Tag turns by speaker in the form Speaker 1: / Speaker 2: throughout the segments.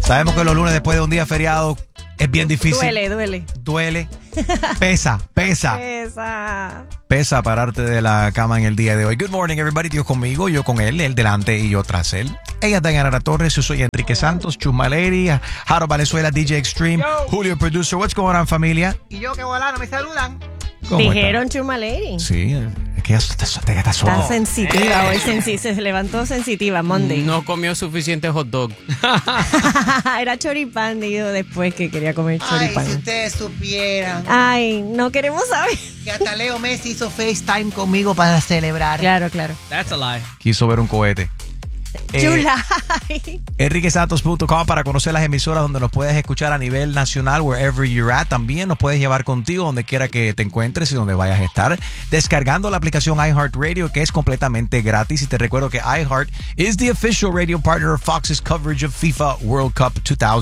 Speaker 1: Sabemos que los lunes después de un día feriado es bien difícil.
Speaker 2: Duele.
Speaker 1: Pesa. Pesa pararte de la cama en el día de hoy. Good morning, everybody. Dios conmigo, yo con él delante y yo tras él. Ella es Dayanara Torres, yo soy Enrique Santos, Chumaleri, Jaro Valenzuela, DJ Extreme, Julio Producer. What's going on, familia?
Speaker 3: Y yo que volando, me saludan.
Speaker 2: Dijeron Chumaleri.
Speaker 1: Sí, es que ya está solo.
Speaker 2: Está sensitiva hoy, se levantó sensitiva Monday.
Speaker 4: No comió suficiente hot dog.
Speaker 2: Era choripán, dijo después que quería comer choripán.
Speaker 3: Ay, si ustedes supieran.
Speaker 2: Ay, no queremos saber.
Speaker 3: Que hasta Leo Messi hizo FaceTime conmigo para celebrar.
Speaker 2: Claro.
Speaker 4: That's a lie.
Speaker 1: Quiso ver un cohete.
Speaker 2: Chulay.
Speaker 1: EnriqueSantos.com para conocer las emisoras donde nos puedes escuchar a nivel nacional, wherever you're at. También nos puedes llevar contigo donde quiera que te encuentres y donde vayas a estar, descargando la aplicación iHeartRadio, que es completamente gratis. Y te recuerdo que iHeart is the official radio partner of Fox's coverage of FIFA World Cup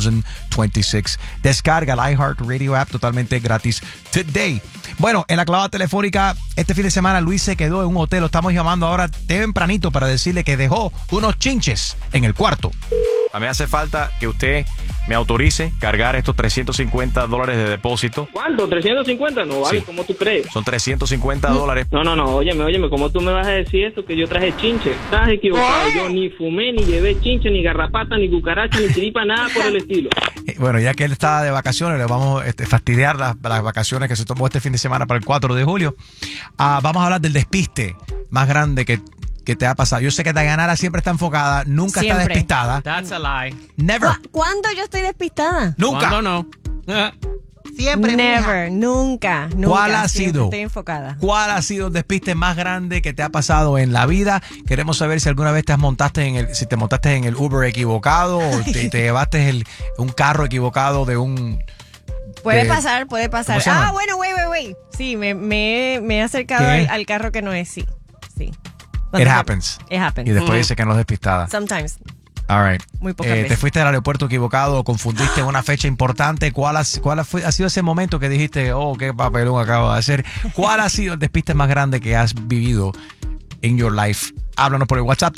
Speaker 1: 2026. Descarga la iHeartRadio app totalmente gratis today. Bueno, en la clavada telefónica, este fin de semana Luis se quedó en un hotel. Lo estamos llamando ahora tempranito para decirle que dejó unos chinches en el cuarto. A mí hace falta que usted me autorice cargar estos $350 de depósito.
Speaker 5: ¿Cuánto? ¿350? No vale,
Speaker 1: Sí.
Speaker 5: ¿Cómo tú crees?
Speaker 1: Son $350.
Speaker 5: No, óyeme, ¿cómo tú me vas a decir eso? Que yo traje chinche. Estás equivocado, yo ni fumé, ni llevé chinche, ni garrapata, ni cucaracha, ni chiripa, nada por el estilo.
Speaker 1: Bueno, ya que él está de vacaciones, le vamos a fastidiar las vacaciones que se tomó este fin de semana para el 4 de julio. Vamos a hablar del despiste más grande que te ha pasado. Yo sé que Dayanara siempre está enfocada, nunca
Speaker 2: Siempre.
Speaker 1: está despistada.
Speaker 4: That's a lie.
Speaker 1: Never.
Speaker 2: ¿Cuándo yo estoy despistada?
Speaker 1: Nunca.
Speaker 4: ¿Cuándo no?
Speaker 3: Siempre, mija.
Speaker 2: Never, nunca.
Speaker 1: ¿Cuál ha
Speaker 2: siempre
Speaker 1: sido?
Speaker 2: Estoy enfocada.
Speaker 1: ¿Cuál ha sido el despiste más grande que te ha pasado en la vida? Queremos saber si alguna vez te montaste en el Uber equivocado o te llevaste un carro equivocado de un...
Speaker 2: Puede
Speaker 1: de-
Speaker 2: pasar.
Speaker 1: ¿cómo se llama?
Speaker 2: Bueno, wait. Sí, me he acercado
Speaker 1: ¿Qué?
Speaker 2: al carro que no es, sí.
Speaker 1: It happens.
Speaker 2: It happens.
Speaker 1: Y después dice que no es despistada.
Speaker 2: Sometimes.
Speaker 1: All right.
Speaker 2: Muy pocas
Speaker 1: Te
Speaker 2: veces.
Speaker 1: fuiste al aeropuerto equivocado o confundiste una fecha importante. ¿Cuál ha sido ese momento que dijiste, oh, qué papelón acabo de hacer? ¿Cuál ha sido el despiste más grande que has vivido in your life? Háblanos por el WhatsApp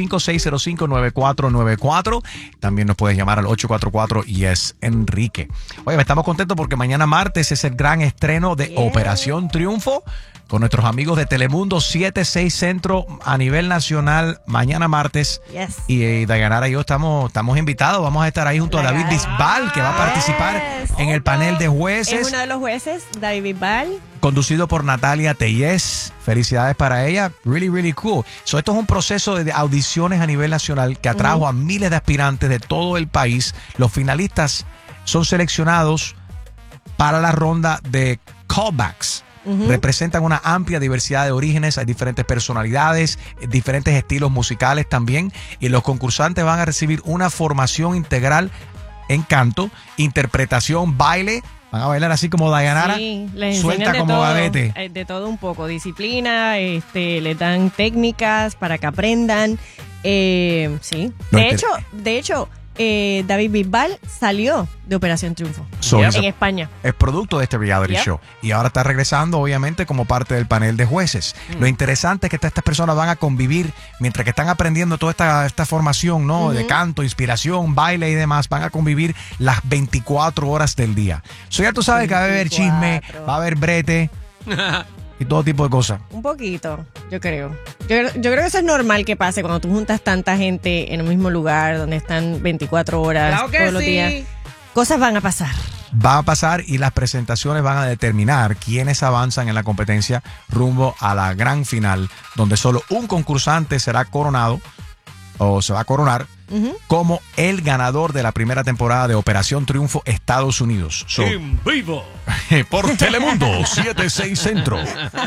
Speaker 1: 305-605-9494. También nos puedes llamar al 844-YES-ENRIQUE. Oye, estamos contentos porque mañana martes es el gran estreno de Operación Triunfo con nuestros amigos de Telemundo 7-6 Centro a nivel nacional mañana martes.
Speaker 2: Yes.
Speaker 1: Y Dayanara y yo estamos invitados. Vamos a estar ahí junto a David Bisbal, que va a participar en el panel de
Speaker 2: Es
Speaker 1: jueces,
Speaker 2: uno de los jueces, David Bisbal.
Speaker 1: conducido por Natalia Tellez. Felicidades para ella. Really, really cool. So, esto es un proceso de audiciones a nivel nacional que atrajo a miles de aspirantes de todo el país. Los finalistas son seleccionados para la ronda de callbacks. Representan una amplia diversidad de orígenes, hay diferentes personalidades, diferentes estilos musicales también, y los concursantes van a recibir una formación integral en canto, interpretación, baile. Van a bailar así como Dayanara,
Speaker 2: Sí, les
Speaker 1: suelta
Speaker 2: enseñan de
Speaker 1: como
Speaker 2: todo,
Speaker 1: gavete.
Speaker 2: de todo un poco, disciplina, les dan técnicas para que aprendan. Sí.
Speaker 1: No,
Speaker 2: De hecho, David Bisbal salió de Operación Triunfo
Speaker 1: So,
Speaker 2: en
Speaker 1: he's a-
Speaker 2: España.
Speaker 1: Es producto de este reality
Speaker 2: Yep.
Speaker 1: show. Y ahora está regresando, obviamente, como parte del panel de jueces. Lo interesante es que estas personas van a convivir mientras que están aprendiendo toda esta formación, ¿no? De canto, inspiración, baile y demás. Van a convir las 24 horas del día. So, ya tú sabes que va a haber chisme,
Speaker 2: 24.
Speaker 1: va a haber brete y todo tipo de cosas.
Speaker 2: Un poquito, yo creo. Yo creo que eso es normal que pase cuando tú juntas tanta gente en el mismo lugar donde están 24 horas
Speaker 3: Claro que
Speaker 2: todos los
Speaker 3: sí.
Speaker 2: días. Cosas van a pasar.
Speaker 1: Va a pasar y las presentaciones van a determinar quiénes avanzan en la competencia rumbo a la gran final, donde solo un concursante será coronado o se va a coronar como el ganador de la primera temporada de Operación Triunfo Estados Unidos. So,
Speaker 4: En vivo.
Speaker 1: por Telemundo 7-6 Centro.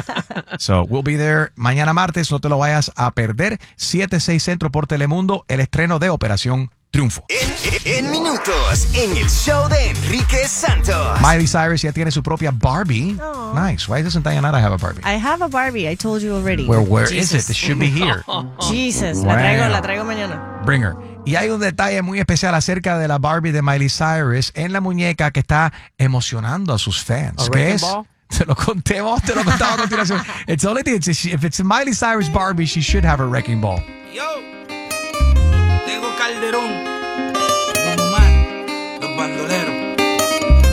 Speaker 1: So, we'll be there mañana martes, no te lo vayas a perder. 7-6 Centro por Telemundo, el estreno de Operación Triunfo.
Speaker 6: En minutos, en el show de Enrique Santos.
Speaker 1: Miley Cyrus ya tiene su propia Barbie.
Speaker 2: Aw.
Speaker 1: Nice. Why doesn't Dayanara have a Barbie?
Speaker 2: I have a Barbie, I told you already.
Speaker 1: Where is
Speaker 2: Jesus.
Speaker 1: it? It should be here.
Speaker 2: Jesus,
Speaker 1: Wow.
Speaker 2: la traigo mañana.
Speaker 1: Bring her. Y hay un detalle muy especial acerca de la Barbie de Miley Cyrus en la muñeca que está emocionando a sus fans.
Speaker 4: ¿A
Speaker 1: ¿Qué
Speaker 4: Wrecking
Speaker 1: es?
Speaker 4: Ball?
Speaker 1: Te lo contemos, te lo contaba a continuación. It's only thing, if it's a Miley Cyrus Barbie, she should have a wrecking ball.
Speaker 7: Yo, tengo Calderón.